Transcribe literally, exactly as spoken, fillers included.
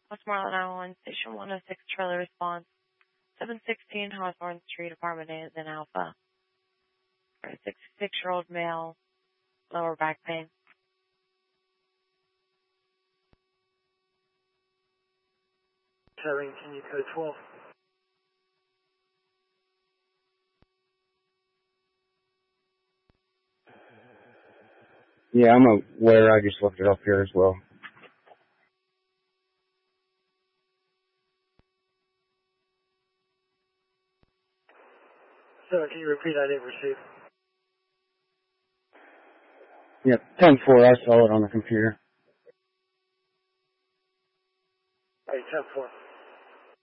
Westmoreland, Iowa, Station one oh six, trailer response. seven sixteen Hawthorne Street, apartment A is in Alpha. For a sixty-six-year-old male, lower back pain. Sharing, can you code twelve? Yeah, I'm aware. I just looked it up here as well. Sir, can you repeat? I didn't receive. Yep, ten four. I saw it on the computer. Hey, ten four.